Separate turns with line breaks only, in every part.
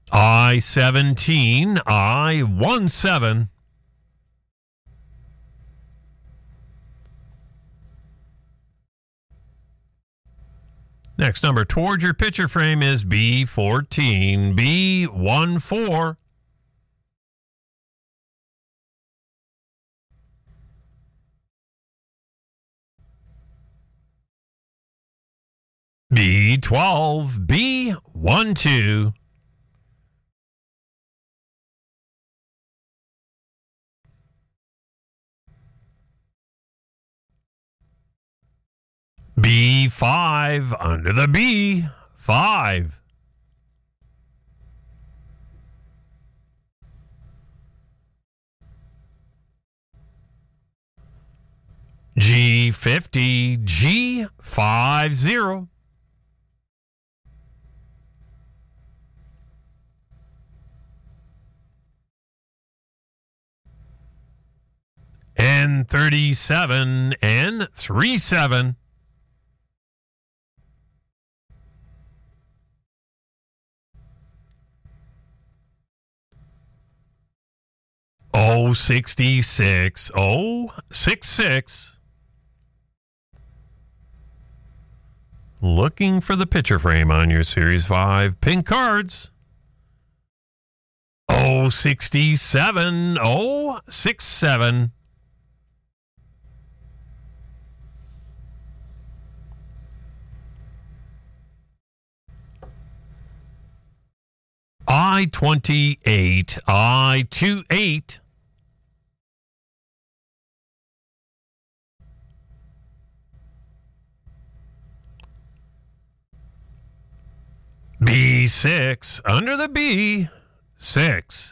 I-17, I-17. Next number towards your picture frame is B14, B14. B12, B12. B5, under the B, 5. G50, G50. N37, N37. O66, O66. Looking for the picture frame on your Series 5 pink cards. O67, O67. I-28, I-28. B6, under the B, 6.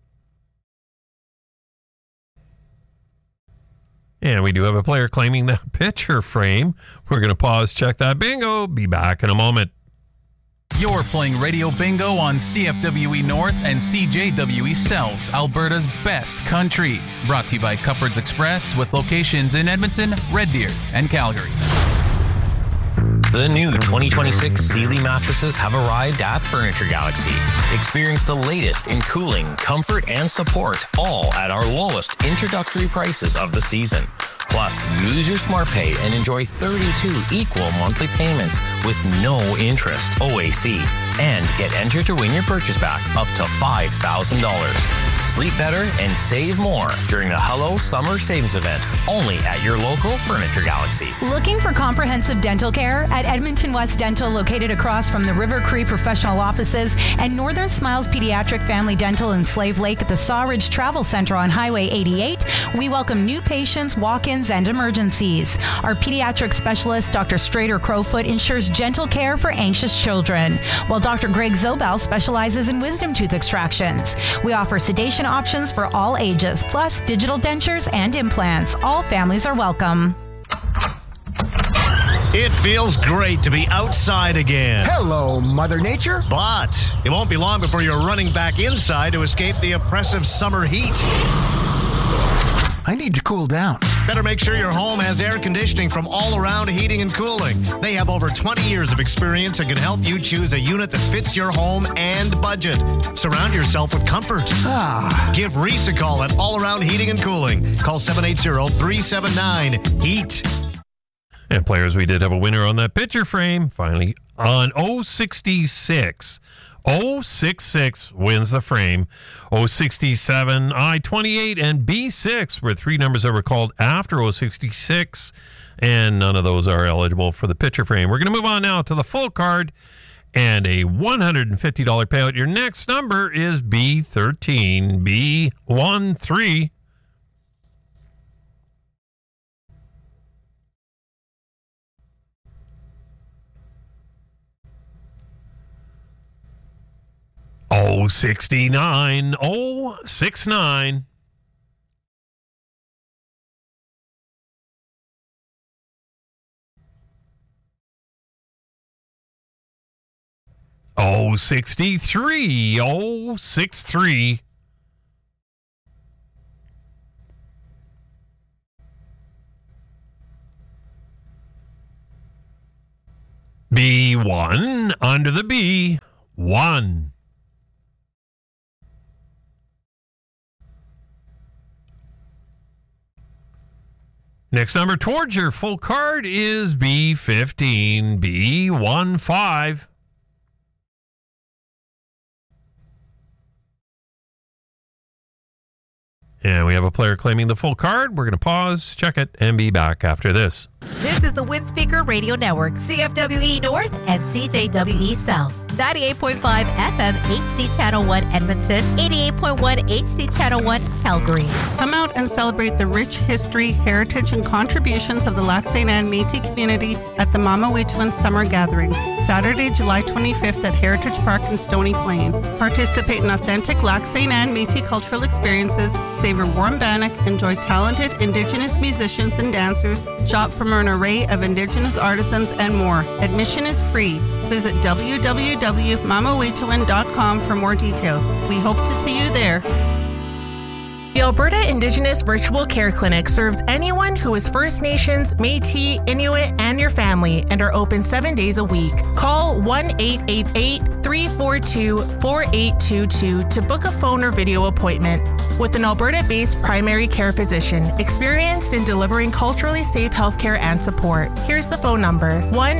And we do have a player claiming that picture frame. We're going to pause, check that bingo. Be back in a moment.
You're playing Radio Bingo on CFWE North and CJWE South, Alberta's best country. Brought to you by Cupboards Express with locations in Edmonton, Red Deer, and Calgary.
The new 2026 Sealy mattresses have arrived at Furniture Galaxy. Experience the latest in cooling, comfort, and support, all at our lowest introductory prices of the season. Plus, use your SmartPay and enjoy 32 equal monthly payments with no interest, OAC, and get entered to win your purchase back up to $5,000. Sleep better and save more during the Hello Summer Savings Event, only at your local Furniture Galaxy.
Looking for comprehensive dental care? At Edmonton West Dental, located across from the River Cree Professional Offices and Northern Smiles Pediatric Family Dental in Slave Lake at the Sawridge Travel Center on Highway 88, we welcome new patients, walk-ins, and emergencies. Our pediatric specialist, Dr. Strader Crowfoot, ensures gentle care for anxious children, while Dr. Greg Zobel specializes in wisdom tooth extractions. We offer sedation options for all ages, plus digital dentures and implants. All families are welcome.
It feels great to be outside again.
Hello, Mother Nature.
But it won't be long before you're running back inside to escape the oppressive summer heat.
I need to cool down.
Better make sure your home has air conditioning from All Around Heating and Cooling. They have over 20 years of experience and can help you choose a unit that fits your home and budget. Surround yourself with comfort. Give Reese a call at All Around Heating and Cooling. Call 780-379-HEAT.
And players, we did have a winner on that picture frame. Finally, on 066. 066 wins the frame. 067, I-28, and B6 were three numbers that were called after 066, and none of those are eligible for the picture frame. We're going to move on now to the full card and a $150 payout. Your next number is B13, B13. Oh, 69, oh, 69. Oh, 63, oh, 63. B1, under the B, 1. Next number towards your full card is B15, B15. And we have a player claiming the full card. We're going to pause, check it, and be back after this.
This is the Windspeaker Radio Network, CFWE North and CJWE South. 98.5 FM HD Channel 1 Edmonton, 88.1 HD Channel 1 Calgary.
Come out and celebrate the rich history, heritage, and contributions of the Lac St. Anne Métis community at the Mama Wet'suwet'en Summer Gathering, Saturday, July 25th at Heritage Park in Stony Plain. Participate in authentic Lac St. Anne Métis cultural experiences, savor warm bannock, enjoy talented Indigenous musicians and dancers, shop from an array of Indigenous artisans, and more. Admission is free. Visit www.mamawet'suwet'en.com for more details. We hope to see you there.
The Alberta Indigenous Virtual Care Clinic serves anyone who is First Nations, Métis, Inuit, and your family, and are open 7 days a week. Call 1-888-342-4822 to book a phone or video appointment with an Alberta-based primary care physician experienced in delivering culturally safe healthcare and support. Here's the phone number,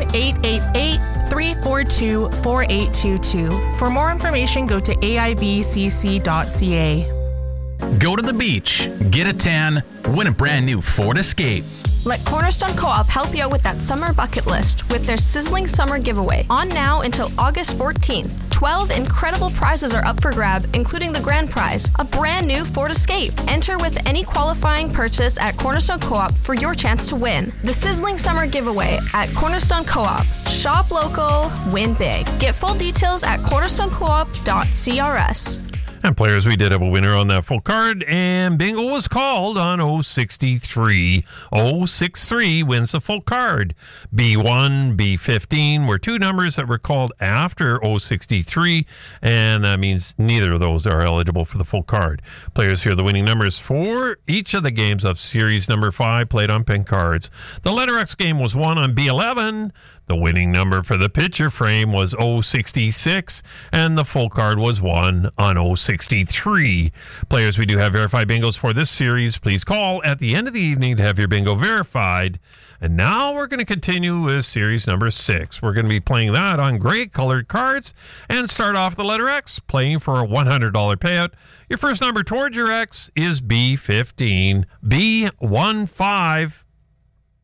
1-888-342-4822. For more information, go to aivcc.ca.
Go to the beach, get a tan, win a brand new Ford Escape.
Let Cornerstone Co-op help you out with that summer bucket list with their sizzling summer giveaway. On now until August 14th. 12 incredible prizes are up for grab, including the grand prize, a brand new Ford Escape. Enter with any qualifying purchase at Cornerstone Co-op for your chance to win. The sizzling summer giveaway at Cornerstone Co-op. Shop local, win big. Get full details at cornerstonecoop.crs.
And players, we did have a winner on that full card, and bingo was called on 063. 063 wins the full card. B1, B15 were two numbers that were called after 063, and that means neither of those are eligible for the full card. Players, here are the winning numbers for each of the games of series number 5 played on pink cards. The letter X game was won on B11. The winning number for the picture frame was 066, and the full card was won on 063. Players, we do have verified bingos for this series. Please call at the end of the evening to have your bingo verified. And now we're going to continue with series number 6. We're going to be playing that on gray colored cards and start off the letter X, playing for a $100 payout. Your first number towards your X is B15. B15.